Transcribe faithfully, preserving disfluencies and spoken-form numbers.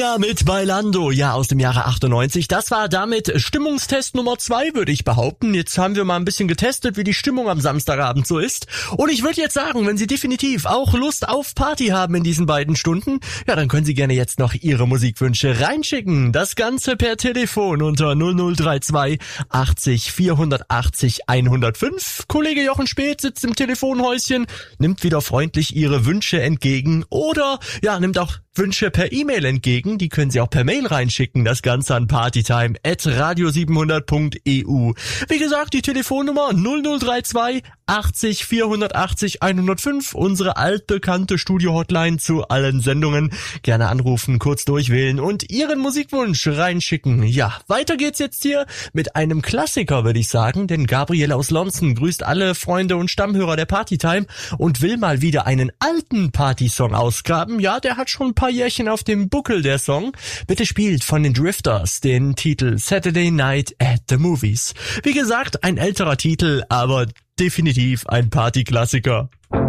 Sabrina mit Bailando, ja, aus dem Jahre achtundneunzig. Das war damit Stimmungstest Nummer zwei, würde ich behaupten. Jetzt haben wir mal ein bisschen getestet, wie die Stimmung am Samstagabend so ist. Und ich würde jetzt sagen, wenn Sie definitiv auch Lust auf Party haben in diesen beiden Stunden, ja, dann können Sie gerne jetzt noch Ihre Musikwünsche reinschicken. Das Ganze per Telefon unter null null drei zwei achtzig vierhundertachtzig hundertfünf. Kollege Jochen Späth sitzt im Telefonhäuschen, nimmt wieder freundlich Ihre Wünsche entgegen oder, ja, nimmt auch Wünsche per E-Mail entgegen, die können Sie auch per Mail reinschicken, das Ganze an partytime at radio siebenhundert punkt e u. Wie gesagt, die Telefonnummer null null drei zwei achtzig vierhundertachtzig hundertfünf, unsere altbekannte Studio-Hotline zu allen Sendungen. Gerne anrufen, kurz durchwählen und Ihren Musikwunsch reinschicken. Ja, weiter geht's jetzt hier mit einem Klassiker, würde ich sagen, denn Gabriele aus Lonzen grüßt alle Freunde und Stammhörer der Partytime und will mal wieder einen alten Partysong ausgraben. Ja, der hat schon ein paar Jährchen auf dem Buckel, der Song. Bitte spielt von den Drifters den Titel Saturday Night at the Movies. Wie gesagt, ein älterer Titel, aber definitiv ein Partyklassiker.